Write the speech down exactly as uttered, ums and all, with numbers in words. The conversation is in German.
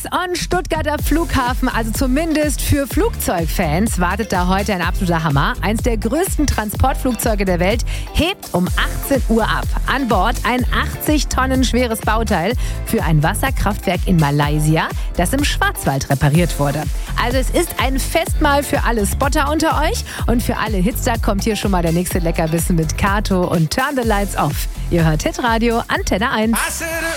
Race on Stuttgarter Flughafen, also zumindest für Flugzeugfans, wartet da heute ein absoluter Hammer. Eins der größten Transportflugzeuge der Welt hebt um achtzehn Uhr ab. An Bord ein achtzig Tonnen schweres Bauteil für ein Wasserkraftwerk in Malaysia, das im Schwarzwald repariert wurde. Also es ist ein Festmahl für alle Spotter unter euch und für alle Hitster kommt hier schon mal der nächste Leckerbissen mit Kato und Turn the Lights Off. Ihr hört Hitradio Antenne eins.